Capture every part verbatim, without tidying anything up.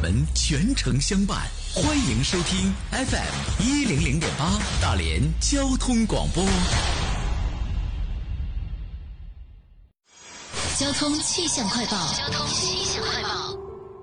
们全程相伴。欢迎收听 F M 一零零点八大连交通广播。 交通气象快报。交通气象快报。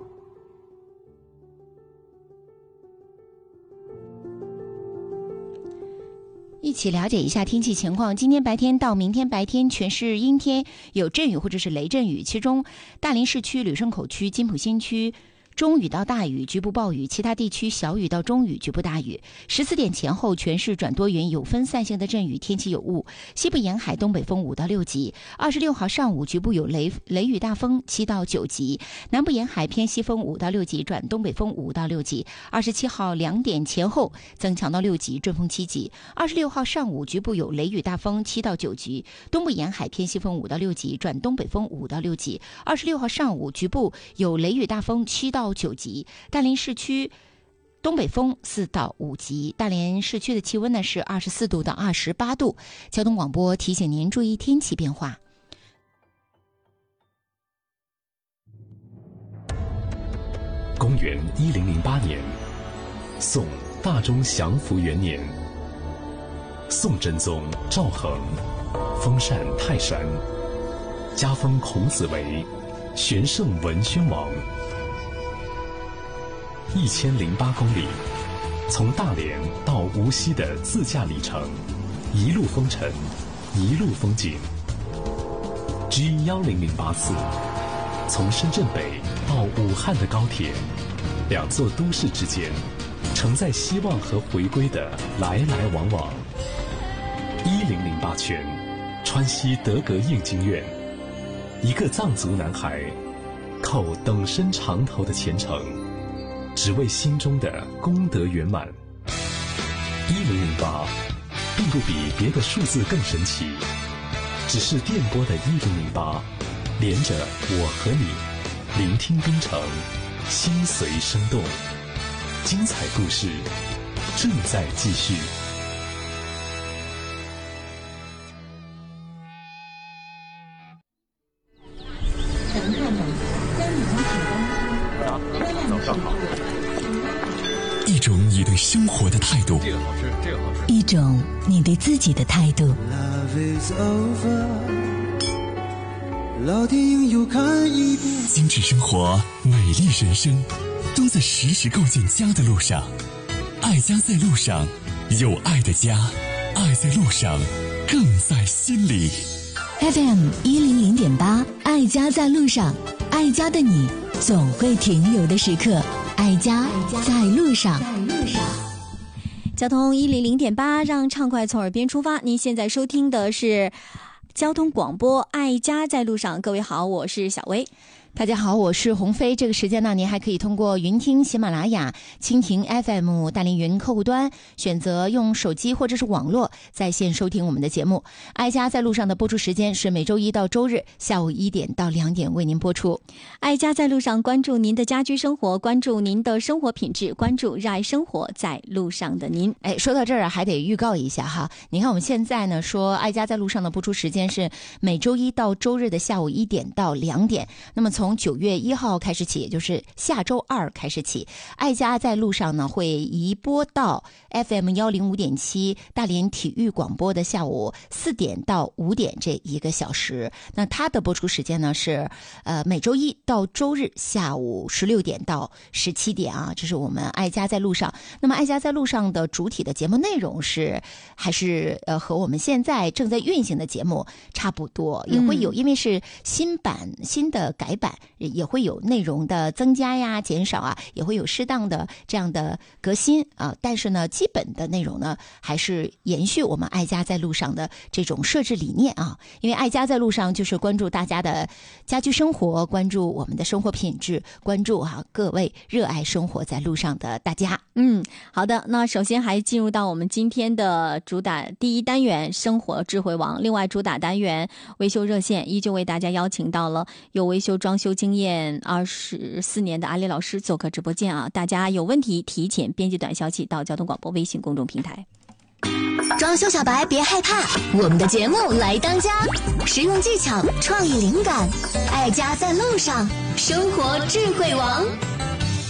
一起了解一下天气情况。今天白天到明天白天全是阴天，有阵雨或者是雷阵雨，其中大连市区、旅顺口区、金浦新区中雨到大雨，局部暴雨，其他地区小雨到中雨，局部大雨。十四点前后全市转多云，有分散性的阵雨，天气有雾。西部沿海东北风五到六级。二十六号上午局部有雷雷雨大风七到九级，南部沿海偏西风五到六级转东北风五到六级。二十七号两点前后增强到六级，阵风七级。二十六号上午局部有雷雨大风七到九级，东部沿海偏西风五到六级转东北风五到六级。二十六号上午局部有雷雨大风七到到九级，大连市区东北风四到五级。大连市区的气温呢是二十四度到二十八度。交通广播提醒您注意天气变化。 公元一零零八年，宋大中祥符元年，宋真宗赵恒封禅泰山，加封孔子为玄圣文宣王。一千零八公里，从大连到无锡的自驾里程，一路风尘，一路风景。G 一零零八次，从深圳北到武汉的高铁，两座都市之间，承载希望和回归的来来往往。一零零八圈，川西德格应经院，一个藏族男孩，叩等身长头的虔诚。只为心中的功德圆满。一零零八，并不比别的数字更神奇，只是电波的一零零八，连着我和你，聆听冰城，心随生动。精彩故事正在继续。 乘客们，将你们请关早上好。 一种你对生活的态度， 这个好吃，这个好吃。 一种你对自己的态度。 老电影又看一遍。 精致生活，美丽人生，都在时时构建家的路上。爱家在路上，有爱的家，爱在路上，更在心里。 F M 一零零点八，爱家在路上，爱家的你总会停留的时刻。爱家在路上。交通一零零点八，让畅快从耳边出发。您现在收听的是交通广播《爱家在路上》。各位好，我是小薇。 大家好，我是鸿飞。这个时间呢，您还可以通过云听、喜马拉雅、蜻蜓 F M、大连云客户端选择用手机或者是网络在线收听我们的节目。爱家在路上的播出时间是每周一到周日下午一点到两点为您播出。 爱家在路上，关注您的家居生活，关注您的生活品质，关注热爱生活在路上的您。 哎，说到这儿还得预告一下哈。你看我们现在呢说爱家在路上的播出时间是每周一到周日的下午一点到两点。那么从九月一号开始起，也就是下周二开始起，爱家在路上呢会移播到 F M 一零五点七 大连体育广播的下午四点到五点这一个小时。那它的播出时间呢是呃每周一到周日下午十六点到十七点啊，这是我们爱家在路上。那么爱家在路上的主体的节目内容是还是呃和我们现在正在运行的节目差不多，也会有、嗯、因为是新版新的改版，也会有内容的增加呀、减少啊，也会有适当的这样的革新啊。但是呢，基本的内容呢，还是延续我们爱家在路上的这种设置理念啊。因为爱家在路上就是关注大家的家居生活，关注我们的生活品质，关注哈、啊、各位热爱生活在路上的大家。 嗯，好的。那首先还进入到我们今天的主打第一单元生活智慧网，另外主打单元维修热线，依旧为大家邀请到了有维修装修经验二十四年的阿里老师做客直播间啊！大家有问题提前编辑短消息到交通广播微信公众平台。 装修小白别害怕，我们的节目来当家，实用技巧、创意灵感，爱家在路上，生活智慧王。